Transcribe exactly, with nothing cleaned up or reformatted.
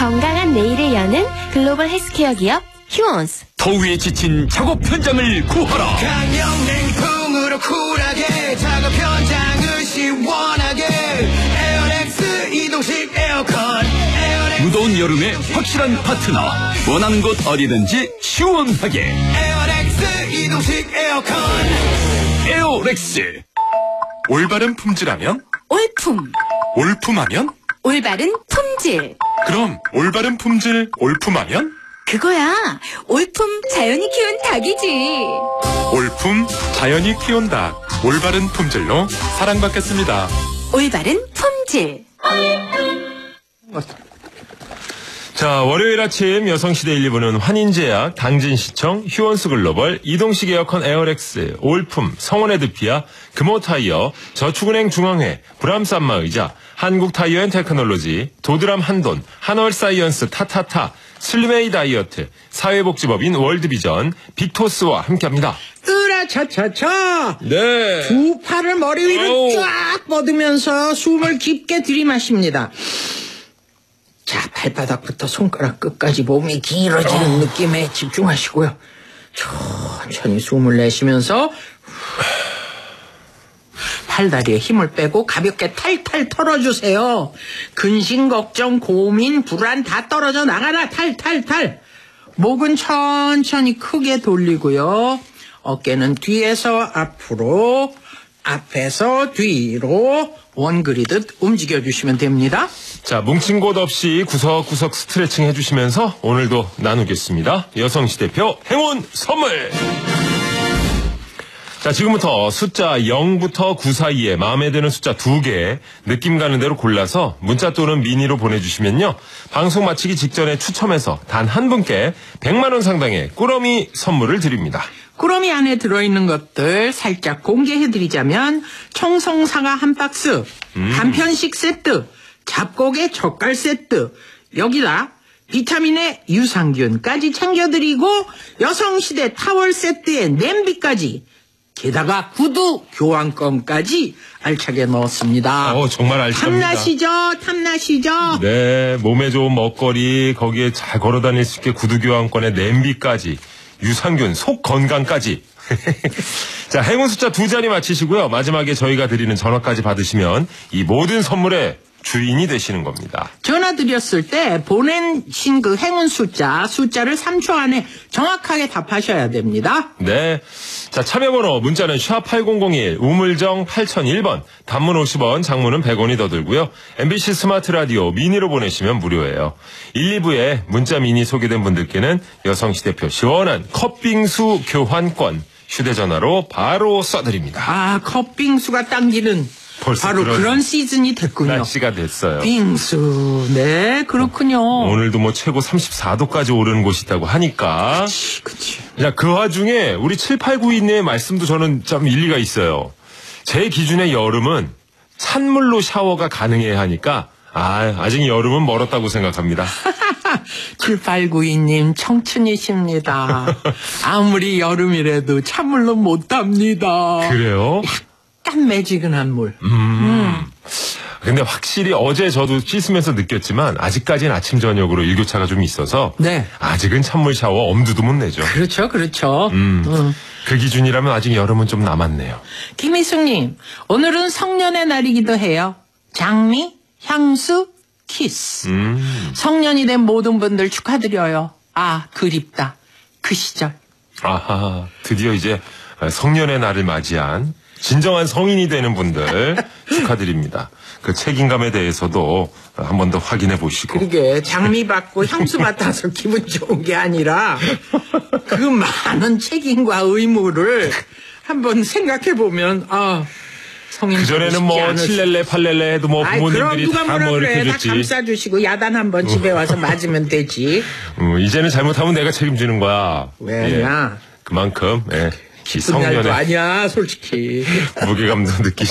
건강한 내일을 여는 글로벌 헬스케어 기업 휴원스. 더위에 지친 작업 현장을 구하라. 강력냉풍으로 쿨하게 작업 현장을 시원하게 에어렉스 이동식 에어컨. 에어렉스 무더운 여름에 확실한 파트너. 원하는 곳 어디든지 시원하게. 에어렉스 이동식 에어컨. 에어렉스. 올바른 품질하면? 올품. 올품하면? 올바른 품질. 그럼 올바른 품질 올품하면? 그거야. 올품 자연이 키운 닭이지. 올품 자연이 키운 닭. 올바른 품질로 사랑받겠습니다. 올바른 품질. 자, 월요일 아침 여성시대 일, 이 부는 환인제약, 당진시청, 휴원스 글로벌, 이동식 에어컨 에어렉스, 올품, 성원에드피아, 금호타이어, 저축은행 중앙회, 브람스 안마의자, 한국타이어앤테크놀로지, 도드람 한돈, 한월사이언스 타타타, 슬림웨이 다이어트, 사회복지법인 월드비전, 빅토스와 함께합니다. 으라차차차. 네. 두 팔을 머리 위로 어우. 쫙 뻗으면서 숨을 깊게 들이마십니다. 자, 발바닥부터 손가락 끝까지 몸이 길어지는 어. 느낌에 집중하시고요. 천천히 숨을 내쉬면서 팔다리에 힘을 빼고 가볍게 탈탈 털어주세요. 근심, 걱정, 고민, 불안 다 떨어져 나가라. 탈탈탈. 목은 천천히 크게 돌리고요. 어깨는 뒤에서 앞으로, 앞에서 뒤로 원그리듯 움직여주시면 됩니다. 자, 뭉친 곳 없이 구석구석 스트레칭 해주시면서 오늘도 나누겠습니다. 여성시대표 행운 선물! 자, 지금부터 숫자 영부터 구 사이에 마음에 드는 숫자 두 개 느낌 가는 대로 골라서 문자 또는 미니로 보내주시면요. 방송 마치기 직전에 추첨해서 단 한 분께 백만 원 상당의 꾸러미 선물을 드립니다. 꾸러미 안에 들어있는 것들 살짝 공개해드리자면 청송사과 한 박스, 음. 간편식 세트, 잡곡의 젓갈 세트, 여기다 비타민의 유산균까지 챙겨드리고 여성시대 타월 세트에 냄비까지, 게다가 구두 교환권까지 알차게 넣었습니다. 어, 정말 알차입니다. 탐나시죠? 탐나시죠? 네, 몸에 좋은 먹거리, 거기에 잘 걸어다닐 수 있게 구두 교환권에 냄비까지, 유산균, 속 건강까지. 자, 행운 숫자 두 자리 맞히시고요. 마지막에 저희가 드리는 전화까지 받으시면 이 모든 선물의 주인이 되시는 겁니다. 전화 드렸을 때 보내신 그 행운 숫자, 숫자를 삼 초 안에 정확하게 답하셔야 됩니다. 네. 자, 참여번호 문자는 샵 팔공공일, 우물정 팔공공일 번, 단문 오십 원, 장문은 백 원이 더 들고요. 엠비씨 스마트 라디오 미니로 보내시면 무료예요. 일, 이 부에 문자 미니 소개된 분들께는 여성시대표 시원한 컵빙수 교환권 휴대전화로 바로 쏴드립니다. 아, 컵빙수가 당기는 바로 그런, 그런 시즌이 됐군요. 날씨가 됐어요. 빙수. 네, 그렇군요. 오늘도 뭐 최고 삼십사 도까지 오르는 곳이 있다고 하니까. 그치, 그치. 자, 그 와중에 우리 칠팔구이님의 말씀도 저는 좀 일리가 있어요. 제 기준의 여름은 찬물로 샤워가 가능해야 하니까 아, 아직 여름은 멀었다고 생각합니다. 칠팔구이님 청춘이십니다. 아무리 여름이라도 찬물로 못합니다. 그래요? 약간 매지근한 물. 음. 음. 근데 확실히 어제 저도 씻으면서 느꼈지만 아직까지는 아침 저녁으로 일교차가 좀 있어서 네. 아직은 찬물 샤워 엄두도 못 내죠. 그렇죠, 그렇죠. 음. 음. 그 기준이라면 아직 여름은 좀 남았네요. 김희숙님, 오늘은 성년의 날이기도 해요. 장미, 향수, 키스. 음. 성년이 된 모든 분들 축하드려요. 아, 그립다. 그 시절. 아하, 드디어 이제 성년의 날을 맞이한 진정한 성인이 되는 분들 축하드립니다. 그 책임감에 대해서도 한 번 더 확인해 보시고. 그러게 장미 받고 향수 받아서 기분 좋은 게 아니라 그 많은 책임과 의무를 한번 생각해 보면 아 성인. 그 전에는 뭐 칠렐레 팔렐레 해도 뭐 부모님들이 다 뭐 이렇게 해줬지. 다 감싸주시고 야단 한번 집에 와서 맞으면 되지. 음, 이제는 잘못하면 내가 책임지는 거야. 왜냐? 예, 그만큼 예, 기쁜 날도 아니야 솔직히. 무게감도 느끼.